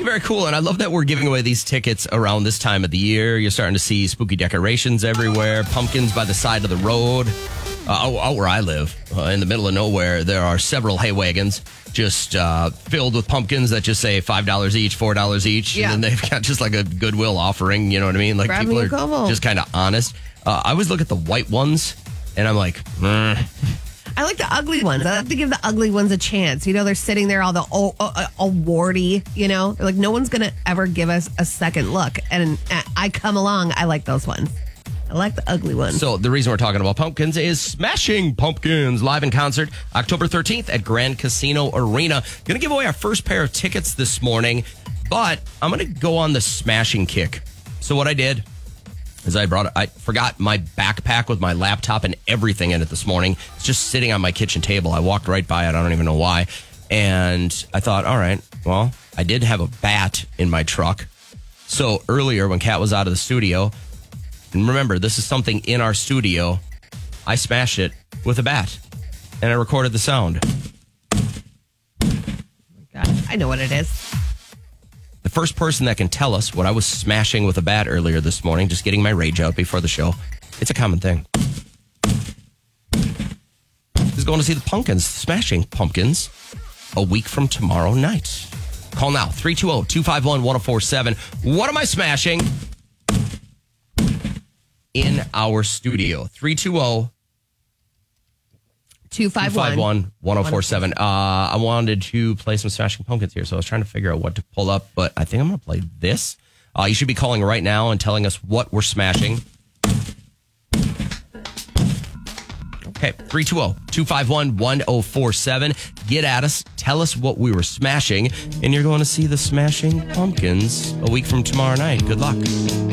Very, very cool. And I love that we're giving away these tickets around this time of the year. You're starting to see spooky decorations everywhere, pumpkins by the side of the road. Out where I live, in the middle of nowhere, there are several hay wagons just filled with pumpkins that just say $5 each, $4 each. Yeah. And then they've got just like a Goodwill offering. You know what I mean? Like Grab people me a are couple. just kind of honest. I always look at the white ones and I'm like, I like the ugly ones. I like to give the ugly ones a chance. You know, they're sitting there all warty, you know? They're like, no one's going to ever give us a second look. And I come along, I like those ones. I like the ugly ones. So the reason we're talking about pumpkins is Smashing Pumpkins live in concert October 13th at Grand Casino Arena. Going to give away our first pair of tickets this morning, but I'm going to go on the smashing kick. So what I did is I forgot my backpack with my laptop and everything in it this morning. It's just sitting on my kitchen table. I walked right by it. I don't even know why. And I thought, all right, well, I did have a bat in my truck. So earlier when Kat was out of the studio, and remember, this is something in our studio, I smashed it with a bat. And I recorded the sound. God, I know what it is. The first person that can tell us what I was smashing with a bat earlier this morning, just getting my rage out before the show, it's a common thing, is going to see the Pumpkins, Smashing Pumpkins, a week from tomorrow night. Call now, 320-251-1047. What am I smashing in our studio? 320-251-1047. I wanted to play some Smashing Pumpkins here, so I was trying to figure out what to pull up, but I think I'm going to play this. You should be calling right now and telling us what we're smashing. Okay, 320-251-1047. Get at us. Tell us what we were smashing, and you're going to see the Smashing Pumpkins a week from tomorrow night. Good luck.